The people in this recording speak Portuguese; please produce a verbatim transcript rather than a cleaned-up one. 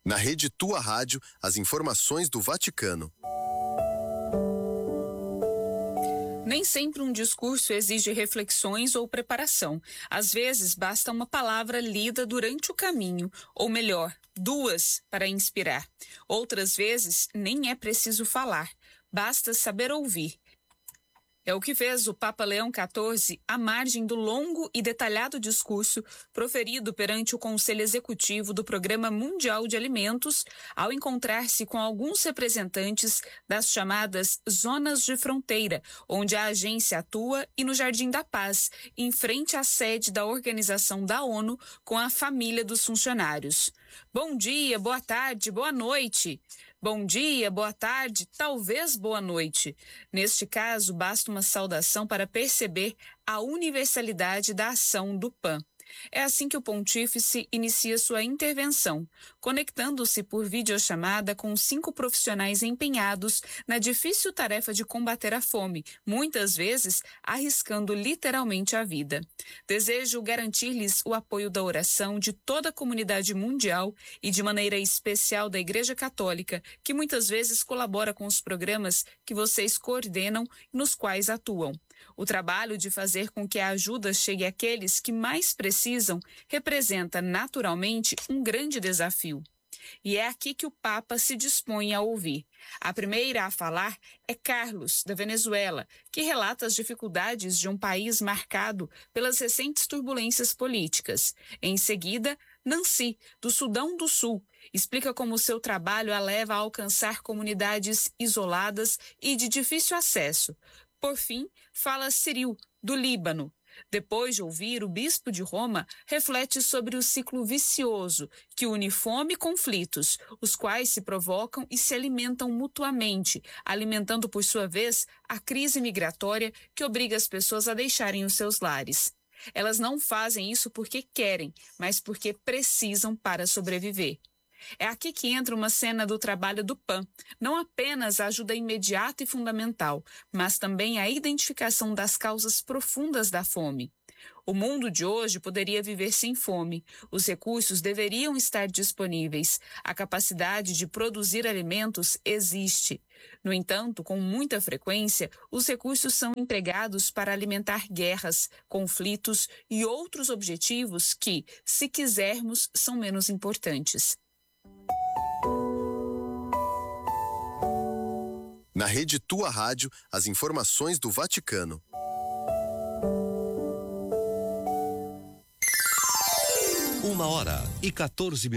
Na Rede Tua Rádio, as informações do Vaticano. Nem sempre um discurso exige reflexões ou preparação. Às vezes, basta uma palavra lida durante o caminho, ou melhor, duas para inspirar. Outras vezes, nem é preciso falar, basta saber ouvir. É o que fez o Papa Leão quatorze à margem do longo e detalhado discurso proferido perante o Conselho Executivo do Programa Mundial de Alimentos, ao encontrar-se com alguns representantes das chamadas zonas de fronteira, onde a agência atua, e no Jardim da Paz, em frente à sede da Organização da ONU, com a família dos funcionários. Bom dia, boa tarde, boa noite. Bom dia, boa tarde, talvez boa noite. Neste caso, basta uma saudação para perceber a universalidade da ação do P A N. É assim que o pontífice inicia sua intervenção, conectando-se por videochamada com cinco profissionais empenhados na difícil tarefa de combater a fome, muitas vezes arriscando literalmente a vida. Desejo garantir-lhes o apoio da oração de toda a comunidade mundial e de maneira especial da Igreja Católica, que muitas vezes colabora com os programas que vocês coordenam e nos quais atuam. O trabalho de fazer com que a ajuda chegue àqueles que mais precisam representa naturalmente um grande desafio. E é aqui que o Papa se dispõe a ouvir. A primeira a falar é Carlos, da Venezuela, que relata as dificuldades de um país marcado pelas recentes turbulências políticas. Em seguida, Nancy, do Sudão do Sul, explica como seu trabalho a leva a alcançar comunidades isoladas e de difícil acesso. Por fim, fala Cyril, do Líbano. Depois de ouvir o bispo de Roma, reflete sobre o ciclo vicioso que une fome e conflitos, os quais se provocam e se alimentam mutuamente, alimentando por sua vez a crise migratória que obriga as pessoas a deixarem os seus lares. Elas não fazem isso porque querem, mas porque precisam para sobreviver. É aqui que entra uma cena do trabalho do P A N, não apenas a ajuda imediata e fundamental, mas também a identificação das causas profundas da fome. O mundo de hoje poderia viver sem fome, os recursos deveriam estar disponíveis, a capacidade de produzir alimentos existe. No entanto, com muita frequência, os recursos são empregados para alimentar guerras, conflitos e outros objetivos que, se quisermos, são menos importantes. Na Rede Tua Rádio, as informações do Vaticano. Uma hora e quatorze minutos.